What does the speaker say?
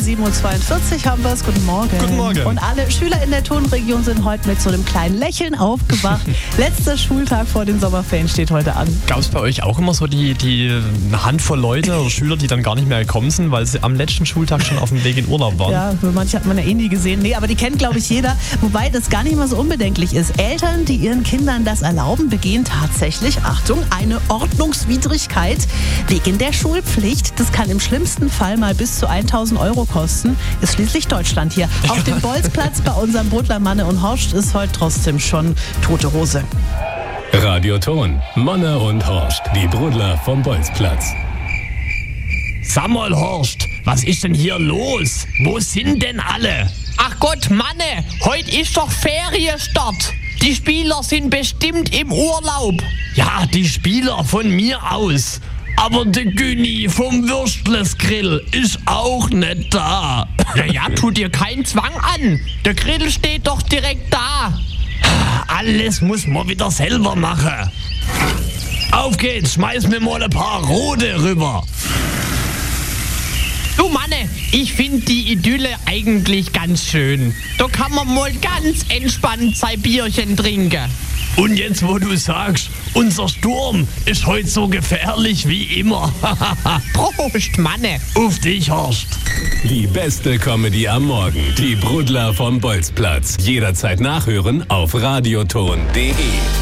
7.42 Uhr haben wir es. Guten Morgen. Guten Morgen. Und alle Schüler in der Tonregion sind heute mit so einem kleinen Lächeln aufgewacht. Letzter Schultag vor den Sommerferien steht heute an. Gab es bei euch auch immer so die Handvoll Leute oder Schüler, die dann gar nicht mehr gekommen sind, weil sie am letzten Schultag schon auf dem Weg in Urlaub waren? Ja, manche hat man ja eh nie gesehen. Nee, aber die kennt, glaube ich, jeder. Wobei das gar nicht mal so unbedenklich ist. Eltern, die ihren Kindern das erlauben, begehen tatsächlich, Achtung, eine Ordnungswidrigkeit wegen der Schulpflicht. Das kann im schlimmsten Fall mal bis zu 1.000 Euro kosten. Ist schließlich Deutschland hier. Auf dem Bolzplatz bei unserem Brudler Manne und Horst ist heute trotzdem schon tote Hose. Radioton, Manne und Horst, die Brudler vom Bolzplatz. Sag mal, Horst, was ist denn hier los? Wo sind denn alle? Ach Gott, Manne, heute ist doch Ferienstart. Die Spieler sind bestimmt im Urlaub. Ja, die Spieler von mir aus. Aber der Günni vom Würstlesgrill ist auch nicht da. Ja, tu dir keinen Zwang an. Der Grill steht doch direkt da. Alles muss man wieder selber machen. Auf geht's, schmeiß mir mal ein paar Rote rüber. Du Manne, ich finde die Idylle eigentlich ganz schön. Da kann man mal ganz entspannt sein Bierchen trinken. Und jetzt, wo du sagst, unser Sturm ist heute so gefährlich wie immer. Prost, Manne. Auf dich, Horst. Die beste Comedy am Morgen. Die Brudler vom Bolzplatz. Jederzeit nachhören auf radioton.de.